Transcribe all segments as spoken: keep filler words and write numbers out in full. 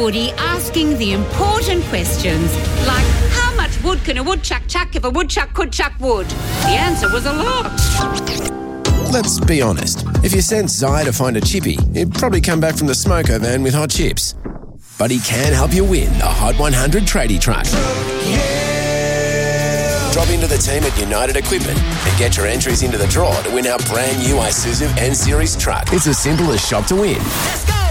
Woody asking the important questions like how much wood can a woodchuck chuck if a woodchuck could chuck wood? The answer was a lot. Let's be honest. If you sent Zai to find a chippy, he'd probably come back from the smoko van with hot chips. But he can help you win the Hot one hundred tradie truck. Drop into the team at United Equipment and get your entries into the draw to win our brand new Isuzu N-Series truck. It's as simple as shop to win. Let's go!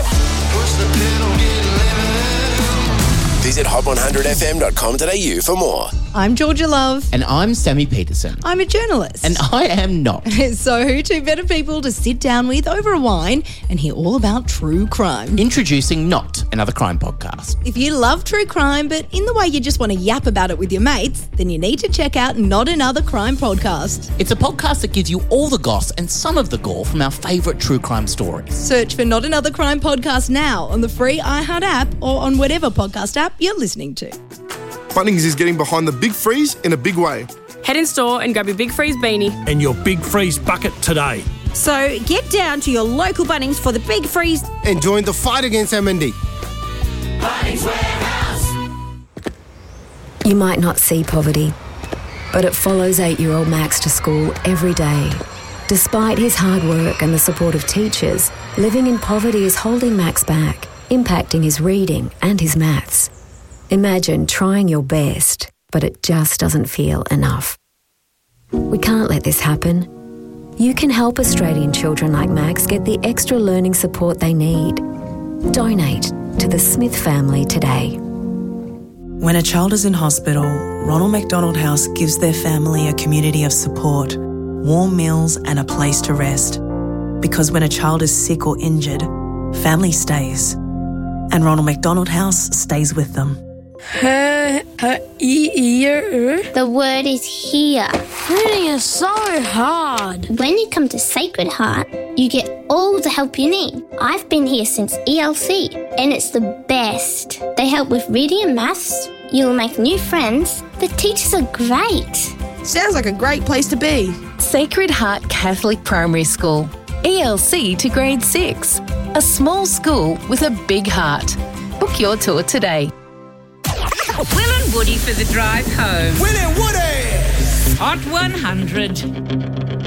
Visit hot one hundred f m dot com dot a u for more. I'm Georgia Love. And I'm Sammy Peterson. I'm a journalist. And I am not. So who two better people to sit down with over a wine and hear all about true crime? Introducing Not, another crime podcast. If you love true crime, but in the way you just want to yap about it with your mates, then you need to check out Not Another Crime Podcast. It's a podcast that gives you all the goss and some of the gore from our favourite true crime stories. Search for Not Another Crime Podcast now on the free iHeart app or on whatever podcast app you're listening to. Bunnings is getting behind the Big Freeze in a big way. Head in store and grab your Big Freeze beanie and your Big Freeze bucket today. So get down to your local Bunnings for the Big Freeze and join the fight against M and D. Bunnings Warehouse. You might not see poverty, but it follows eight-year-old Max to school every day. Despite his hard work and the support of teachers, living in poverty is holding Max back, impacting his reading and his maths. Imagine trying your best, but it just doesn't feel enough. We can't let this happen. You can help Australian children like Max get the extra learning support they need. Donate to the Smith family today. When a child is in hospital, Ronald McDonald House gives their family a community of support, warm meals and a place to rest. Because when a child is sick or injured, family stays. And Ronald McDonald House stays with them. The word is here. Reading is so hard. When you come to Sacred Heart, you get all the help you need. I've been here since E L C, and it's the best. They help with reading and maths. You'll make new friends. The teachers are great. Sounds like a great place to be. Sacred Heart Catholic Primary School. E L C to grade six. A small school with a big heart. Book your tour today. Will and Woody for the drive home. Will and Woody! Hot one hundred.